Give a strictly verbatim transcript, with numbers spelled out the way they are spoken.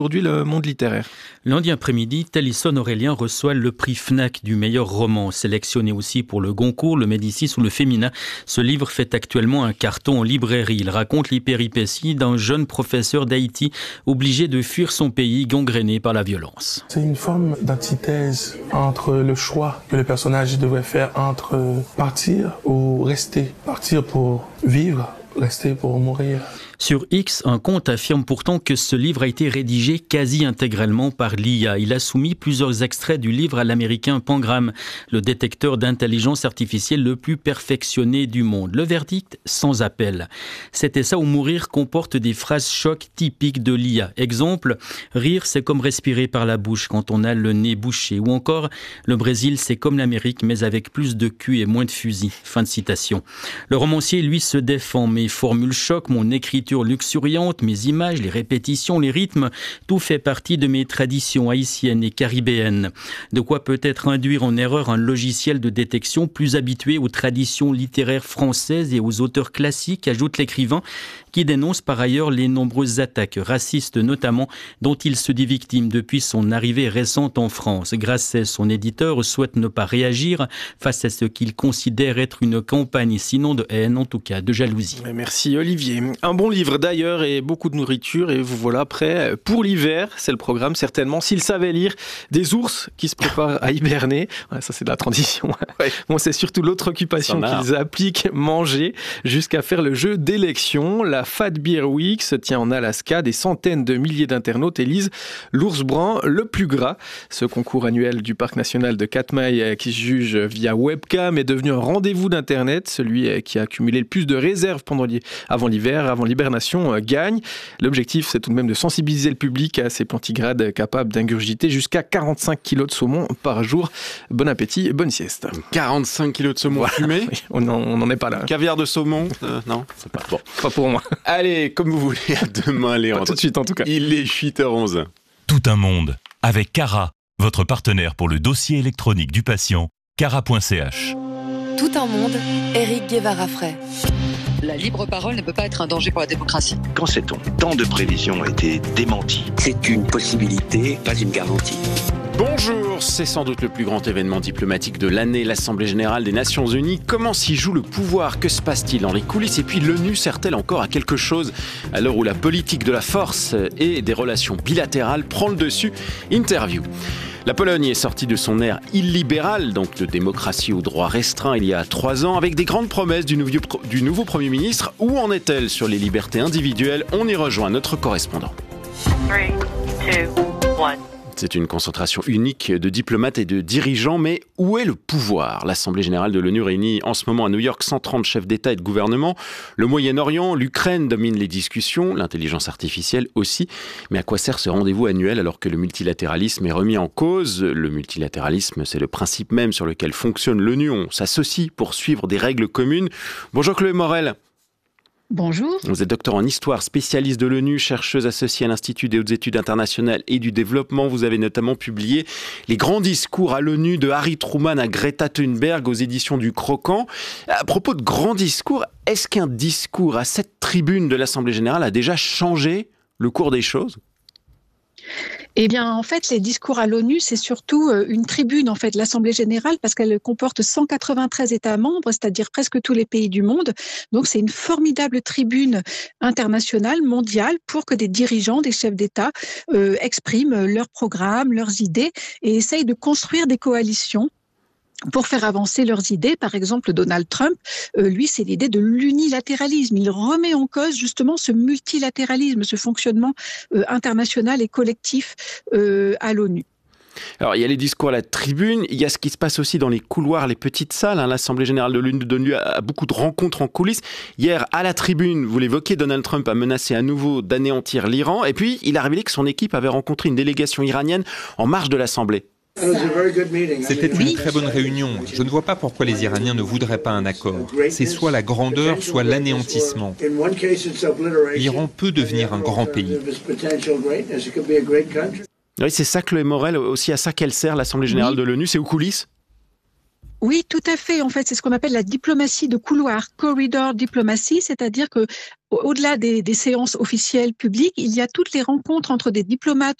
Aujourd'hui, le monde littéraire. Lundi après-midi, Taliesin Aurélien reçoit le prix Fnac du meilleur roman, sélectionné aussi pour le Goncourt, le Médicis ou le Féminin. Ce livre fait actuellement un carton en librairie. Il raconte les péripéties d'un jeune professeur d'Haïti obligé de fuir son pays gangréné par la violence. C'est une forme d'antithèse entre le choix que le personnage devrait faire entre partir ou rester. Partir pour vivre, rester pour mourir. Sur X, un compte affirme pourtant que ce livre a été rédigé quasi intégralement par l'I A. Il a soumis plusieurs extraits du livre à l'américain Pangram, le détecteur d'intelligence artificielle le plus perfectionné du monde. Le verdict, sans appel. C'était ça ou mourir comporte des phrases chocs typiques de l'I A. Exemple, rire c'est comme respirer par la bouche quand on a le nez bouché. Ou encore, le Brésil c'est comme l'Amérique mais avec plus de cul et moins de fusils. Fin de citation. Le romancier, lui, se défend, mais formule choc, mon écriture luxuriante, mes images, les répétitions, les rythmes, tout fait partie de mes traditions haïtiennes et caribéennes. De quoi peut-être induire en erreur un logiciel de détection plus habitué aux traditions littéraires françaises et aux auteurs classiques, ajoute l'écrivain, qui dénonce par ailleurs les nombreuses attaques racistes notamment dont il se dit victime depuis son arrivée récente en France. Grasset, son éditeur, souhaite ne pas réagir face à ce qu'il considère être une campagne, sinon de haine, en tout cas de jalousie. Merci Olivier. Un bon livre d'ailleurs et beaucoup de nourriture et vous voilà prêt pour l'hiver. C'est le programme certainement. S'ils savaient lire, des ours qui se préparent à hiberner. Ouais, ça c'est de la transition. Ouais. Bon, c'est surtout l'autre occupation qu'ils appliquent, manger, jusqu'à faire le jeu d'élection. La Fat Beer Week se tient en Alaska. Des centaines de milliers d'internautes élisent l'ours brun le plus gras. Ce concours annuel du parc national de Katmai qui se juge via webcam est devenu un rendez-vous d'internet. Celui qui a accumulé le plus de réserves pendant l'hiver, avant l'hiver, avant l'hibernation, gagne. L'objectif, c'est tout de même de sensibiliser le public à ces plantigrades capables d'ingurgiter jusqu'à quarante-cinq kilos de saumon par jour. Bon appétit et bonne sieste. quarante-cinq kilos de saumon voilà. Fumé oui, on n'en est pas là. Caviar de saumon euh, Non, c'est pas bon. Pas pour moi. Allez, comme vous voulez, à demain, Léandre. Pas tout de suite, en tout cas. Il est huit heures onze. Tout un monde, avec Cara, votre partenaire pour le dossier électronique du patient, cara point c h. Tout un monde, Éric Guevara-Frey. La libre parole ne peut pas être un danger pour la démocratie. Quand sait-on ? Tant de prévisions ont été démenties. C'est une possibilité, pas une garantie. Bonjour, c'est sans doute le plus grand événement diplomatique de l'année, l'Assemblée Générale des Nations Unies. Comment s'y joue le pouvoir ? Que se passe-t-il dans les coulisses ? Et puis l'ONU sert-elle encore à quelque chose à l'heure où la politique de la force et des relations bilatérales prend le dessus ? Interview. La Pologne est sortie de son ère illibérale, donc de démocratie au droit restreint, il y a trois ans, avec des grandes promesses du nouveau, du nouveau Premier ministre. Où en est-elle sur les libertés individuelles ? On y rejoint notre correspondant. three, two, one. C'est une concentration unique de diplomates et de dirigeants, mais où est le pouvoir ? L'Assemblée générale de l'ONU réunit en ce moment à New York cent trente chefs d'État et de gouvernement. Le Moyen-Orient, l'Ukraine domine les discussions, l'intelligence artificielle aussi. Mais à quoi sert ce rendez-vous annuel alors que le multilatéralisme est remis en cause ? Le multilatéralisme, c'est le principe même sur lequel fonctionne l'ONU. On s'associe pour suivre des règles communes. Bonjour Chloé Morel. Bonjour. Vous êtes docteur en histoire, spécialiste de l'ONU, chercheuse associée à l'Institut des hautes études internationales et du développement. Vous avez notamment publié les grands discours à l'ONU de Harry Truman à Greta Thunberg aux éditions du Croquant. À propos de grands discours, est-ce qu'un discours à cette tribune de l'Assemblée générale a déjà changé le cours des choses ? Eh bien, en fait, les discours à l'ONU, c'est surtout une tribune, en fait, l'Assemblée générale, parce qu'elle comporte cent quatre-vingt-treize États membres, c'est-à-dire presque tous les pays du monde. Donc, c'est une formidable tribune internationale, mondiale, pour que des dirigeants, des chefs d'État euh, expriment leurs programmes, leurs idées et essayent de construire des coalitions pour faire avancer leurs idées. Par exemple, Donald Trump, euh, lui, c'est l'idée de l'unilatéralisme. Il remet en cause justement ce multilatéralisme, ce fonctionnement euh, international et collectif euh, à l'ONU. Alors, il y a les discours à la tribune, il y a ce qui se passe aussi dans les couloirs, les petites salles. Hein. L'Assemblée générale de l'ONU a beaucoup de rencontres en coulisses. Hier, à la tribune, vous l'évoquez, Donald Trump a menacé à nouveau d'anéantir l'Iran. Et puis, il a révélé que son équipe avait rencontré une délégation iranienne en marge de l'Assemblée. C'était une très bonne réunion. Je ne vois pas pourquoi les Iraniens ne voudraient pas un accord. C'est soit la grandeur, soit l'anéantissement. L'Iran peut devenir un grand pays. Oui, c'est ça, Chloé Morel, aussi à ça qu'elle sert, l'Assemblée générale oui. de l'ONU, c'est aux coulisses ? Oui, tout à fait. En fait, c'est ce qu'on appelle la diplomatie de couloir, corridor diplomacy, c'est-à-dire que au-delà des, des séances officielles publiques, il y a toutes les rencontres entre des diplomates